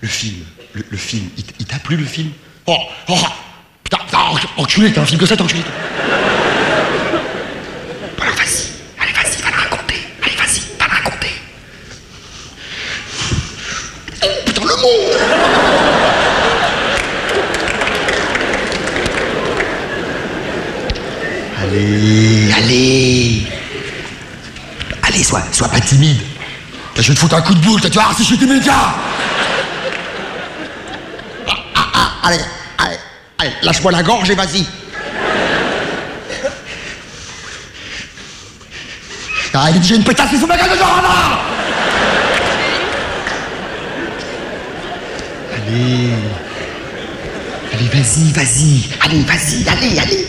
film, il t'a plu le film? Oh, putain, enculé, t'as un film que ça, t'es enculé. Voilà, vas-y, va la raconter. Allez, vas-y, va la raconter. Oh, putain, le monde! Allez, sois pas timide. Là, je vais te foutre un coup de boule, tu vas voir si je suis immédiat. Allez, lâche-moi la gorge et vas-y. Ah, il est déjà une pétasse, il faut ma gueule de genre là. Allez, vas-y. Allez.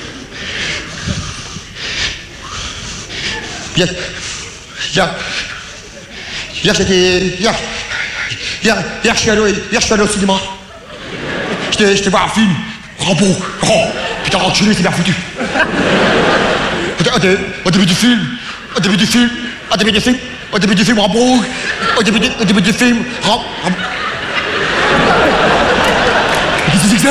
Hier, je suis allé au cinéma. J'étais voir un film. Rambo. Oh, putain, enculé, c'est bien foutu. Au début du film, Rambo. Au début du film, Rambo. Qu'est-ce que c'est?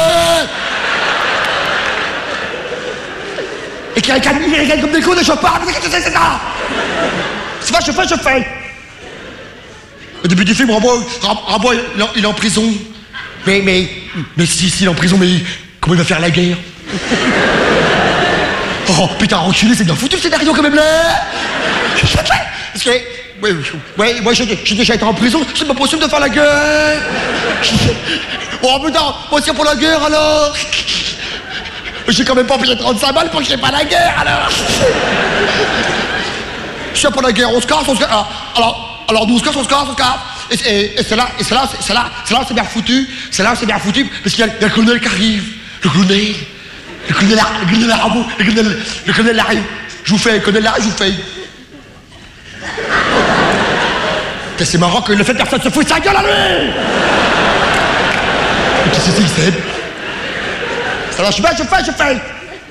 Et qui regarde comme des cons, je parle, mais qu'est-ce que c'est ça? C'est pas, je fais. Au début du film, Rambo, il est en prison. Mais si, il est en prison, mais comment il va faire la guerre? Oh, putain, enculé, c'est bien foutu le scénario quand même là. Parce que, moi j'ai déjà été en prison, c'est pas possible de faire la guerre. Oh putain, moi aussi pour la guerre alors. J'ai quand même pas payé 35 balles pour que je n'ai pas la guerre alors. Je suis pour la guerre, on se casse. Alors nous on se casse. Et c'est là, c'est bien foutu. C'est là, c'est bien foutu, parce qu'il y a le colonel qui arrive. Le colonel Rambo, le colonel arrive. Je vous fais, le colonel arrive, je vous fais. C'est marrant que le fait que personne se fout sa gueule à lui. Qu'est-ce que c'est que c'est? Ça va, je fais.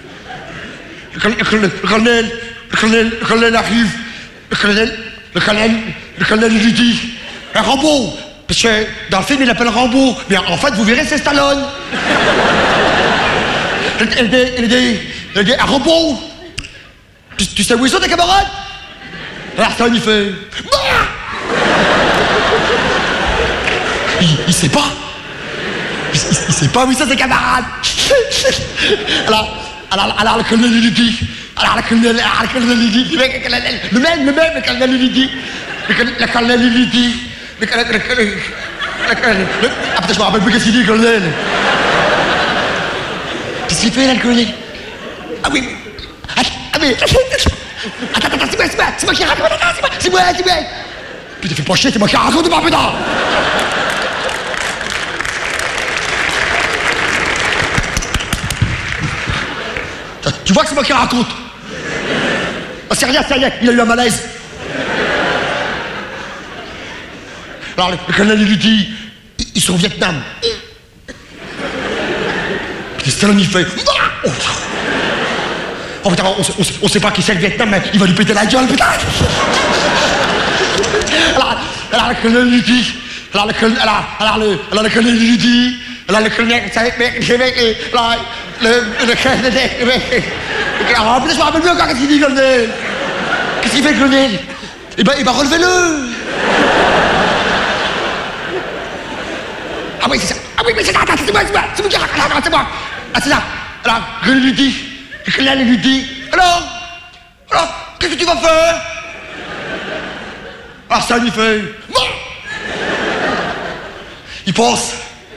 Le colonel arrive. Le colonel lui dit Rambo, parce que dans le film il l'appelle Rambo, mais en fait vous verrez c'est Stallone. Il dit Rambo, tu sais où ils sont tes camarades? Alors Stallone il fait il sait pas. Il sait pas où ils sont ses camarades. Alors le colonel lui dit. Le colonel lui dit. Le colonel lui dit. Ah putain, je me rappelle plus qu'est-ce qu'il dit, le colonel. Qu'est-ce qu'il fait là, le colonel? Ah oui. Mais. Attends, c'est moi qui raconte. C'est moi. Putain, fais pas chier, c'est moi qui raconte, putain. Tu vois que c'est moi qui raconte. Oh, c'est rien, il a eu un malaise. Alors le colonel lui dit, ils sont au Vietnam. Puis Stallone il fait, oh putain, on sait pas qui c'est le Vietnam, mais il va lui péter la gueule, putain. Alors le colonel lui dit, alors le colonel lui dit, le colonel, oh putain, je me rappelle plus encore qu'est-ce qu'il dit, colonel. Qu'est-ce qu'il fait, colonel? Eh ben, relevez-le. Ah oui, c'est ça. Attends, c'est moi qui raconte, c'est moi. Ah, c'est ça. Alors, le colonel lui dit, alors, qu'est-ce que tu vas faire? Alors, ça lui fait, bon. Il pense.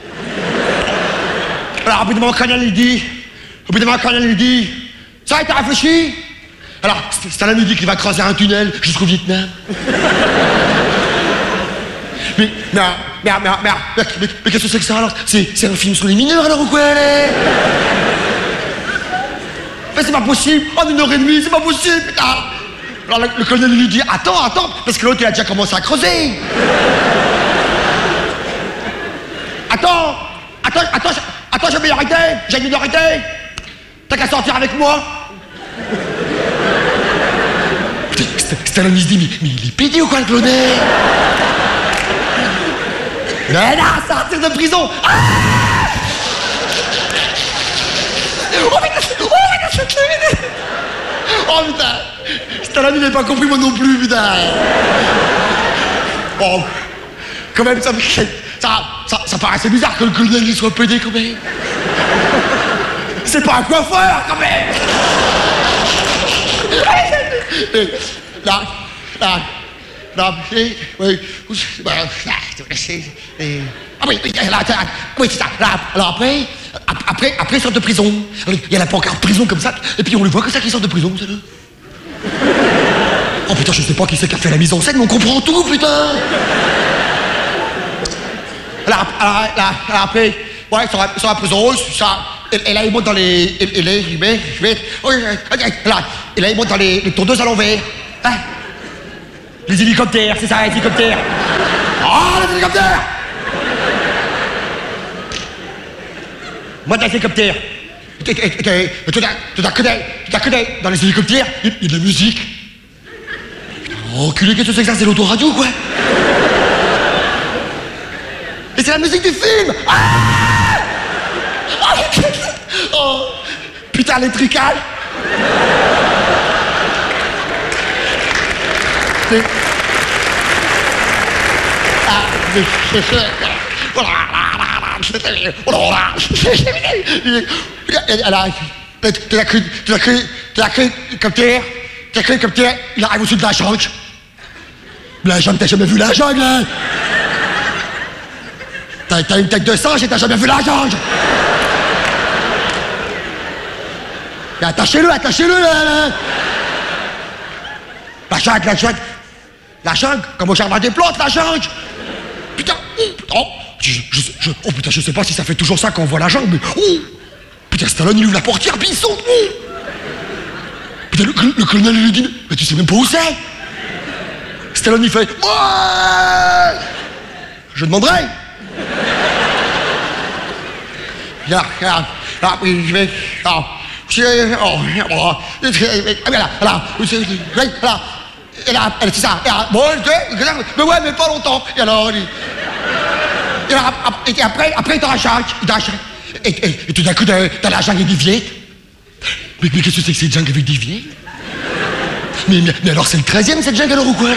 Alors, rapidement, le colonel lui dit, ça, t'as réfléchi? Alors, Stallone lui dit qu'il va creuser un tunnel jusqu'au Vietnam. Mais qu'est-ce que c'est que ça alors? C'est un film sur les mineurs alors ou quoi? Mais c'est pas possible! En 1h30, c'est pas possible, putain! Alors le colonel lui dit, attends, parce que l'autre il a déjà commencé à creuser! Attends, j'ai une minorité! T'as qu'à sortir avec moi! Putain, Stallone il se dit, mais il est pédé ou quoi le colonel? Mais non, sortir de prison. Ah oh putain, Stallone il n'avait pas compris moi non plus, putain. Bon, quand même, ça paraissait bizarre que le colonel il soit pédé quand même. C'est pas un coiffeur quand même. Oui, ah oui, oui, c'est ça. Alors après, ils sortent de prison. Il y a la pancarte prison comme ça, et puis on le voit que ça qui sort de prison, ça là. Oh putain, je sais pas qui c'est qui a fait la mise en scène, mais on comprend tout, putain. Alors après, ouais, sur la prison, ça. Et là, il monte dans les. Et là, il monte dans les tondeuses à l'envers. Hein? Les hélicoptères, c'est ça, les hélicoptères. Oh, les hélicoptères! Moi, dans les hélicoptères. Tu as connu dans les hélicoptères, il y a de la musique. Oh, enculé, qu'est-ce que c'est que ça? C'est l'autoradio, quoi. Et c'est la musique du film! Ah! Oh, putain, les tricales! Il arrive au-dessus de la jungle. La jungle, t'as jamais vu la jungle, hein? T'as une tête de singe et t'as jamais vu la jungle. Attachez-le, là. La jungle, comme au jardin des plantes, la jungle. Putain, oh putain, je sais pas si ça fait toujours ça quand on voit la jungle, mais oh, putain, Stallone il ouvre la portière, puis il saute. Putain, le colonel lui dit, mais tu sais même pas où c'est. Stallone il fait, ouais, je demanderai. Regarde, je vais, et là, c'est ça. Bon, mais ouais, mais pas longtemps. Et alors, et après, il dans la jungle. Et tout d'un coup, dans la jungle, il y a des vieilles. Mais qu'est-ce que c'est que cette jungle avec des vieilles? Mais alors, c'est le 13e, cette jungle, alors, ou quoi?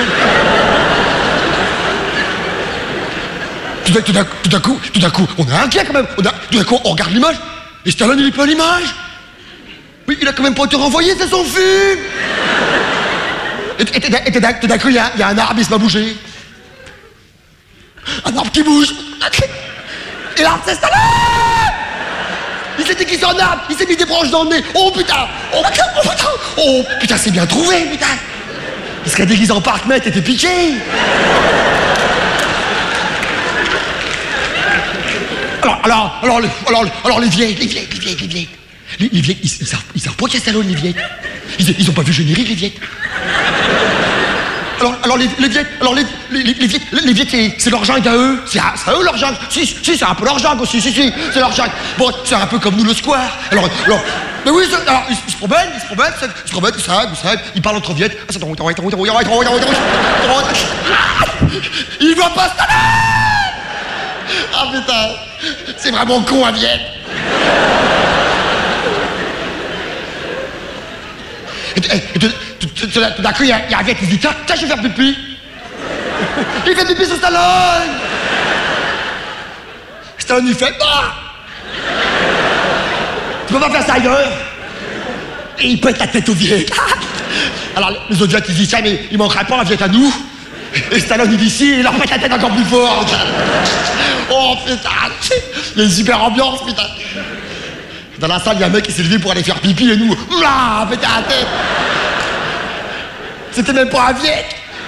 Tout d'un coup, on est inquiet quand même. Tout d'un coup, on regarde l'image. Et Stallone, il est pas à l'image. Mais il a quand même pas été renvoyé, c'est son film. Et tout d'un coup, il y a un arbre, il se va bouger. Un arbre qui bouge. Et l'arbre, c'est Stallone. Il s'est déguisé en arbre, il s'est mis des branches dans le nez. Oh putain, oh putain, c'est bien trouvé, putain. Il serait déguisé en parc-mètre, t'étais piqué. Alors les vieilles, ils savent pas qu'il y a Stallone, les vieilles. Ils ont pas vu le générique, les vieilles. Alors les vieilles, c'est leur jungle à eux. C'est à eux leur jungle. Si, c'est un peu leur jungle aussi, si, c'est leur jungle. Bon, c'est un peu comme nous le square. Alors, mais oui, alors, ils se promènent, ils savent, ils parlent entre vieilles. Ils voient pas Stallone. Ah putain, c'est vraiment con, un vieille. Tout d'un coup, il y a un vieil qui dit, tiens, je vais faire pipi. Il fait pipi sur Stallone. Stallone, il fait, bah, tu peux pas faire ça ailleurs. Et il pète la tête au vieil. Alors, les autres vieux qui disent ça, mais il manquerait pas un vieil à nous. Et Stallone, il dit si, il leur pète la tête encore plus fort. Oh putain, il y a une super ambiance, putain. Dans la salle, il y a un mec qui s'est levé pour aller faire pipi et nous, là, putain, la tête. C'était même pas un vieil.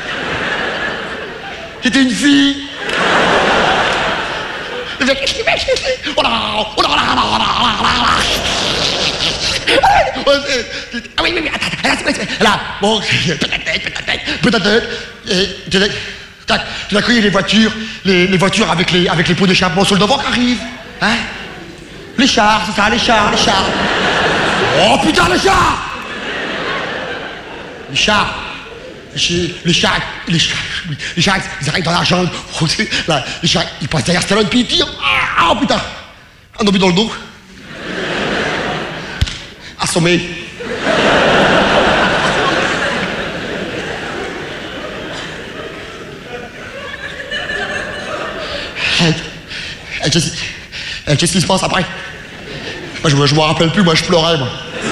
C'était une fille. Le mec, qu'est-ce qu'il fait? Oh là ah oui, attends, là, bon, peut-être, et tout d'un coup, il y a les voitures avec les pots d'échappement sur le devant qui arrivent. Hein? Les chars, c'est ça, les chars. Oh putain, les chars! Les chats, ils arrivent dans la jungle. Là, les chats, ils passent derrière Stallone, puis ils tirent. Ah, putain! Un obus dans le dos. Assommé. Qu'est-ce qui se passe après? Moi, je me rappelle plus, moi, je pleurais, moi.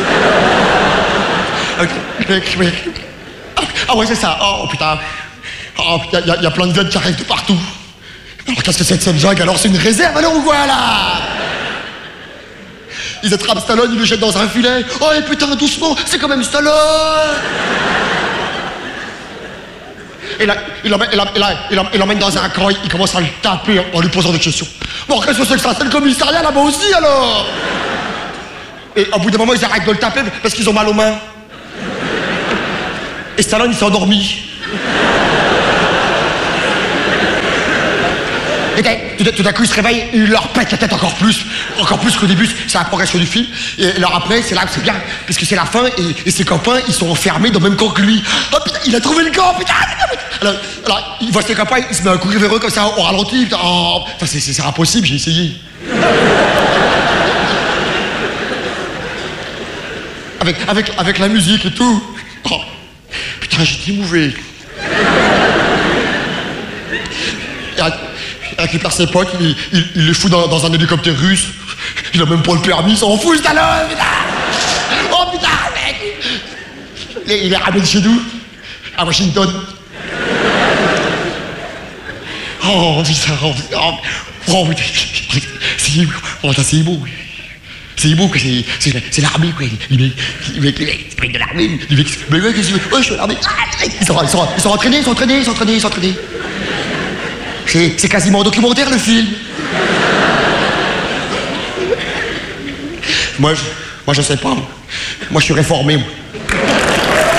Ah ouais, c'est ça. Oh, putain. Oh, putain, il y a plein de veines qui arrivent de partout. Alors, qu'est-ce que c'est que cette jungle? Alors, c'est une réserve, alors, ou quoi, là? Ils attrapent Stallone, ils le jettent dans un filet. Oh, et putain, doucement, c'est quand même Stallone! Et là, il l'emmène dans un coin, il commence à le taper en lui posant des questions. Bon, qu'est-ce que c'est que ça? C'est le commissariat là-bas aussi, alors? Et au bout d'un moment, ils arrêtent de le taper parce qu'ils ont mal aux mains. Et Stallone, il s'est endormi. Et tout d'un coup, il se réveille et il leur pète la tête encore plus qu'au début. C'est la progression du film. Et alors après, c'est là que c'est bien, parce que c'est la fin et ses copains, ils sont enfermés dans le même camp que lui. Oh putain, il a trouvé le camp, putain! Alors il voit ses copains, il se met à courir vers eux comme ça, au ralenti. Putain, oh, c'est impossible, j'ai essayé. Avec la musique et tout. Oh, putain, j'étais émouvé. Il récupère ses potes, il les fout dans un hélicoptère russe. Il a même pas le permis, il s'en fout, Stallone, putain! Oh putain, mec! Il est ramène chez nous, à Washington. Oh putain, oh putain, c'est beau. C'est beau que c'est l'armée, quoi. Les mecs de l'armée, les mecs, mais ouais, qu'est-ce que tu veux? Ouais, je suis à l'armée. Ils sont entraînés. C'est quasiment documentaire, le film. Moi, je sais pas. Moi, je suis réformé, moi.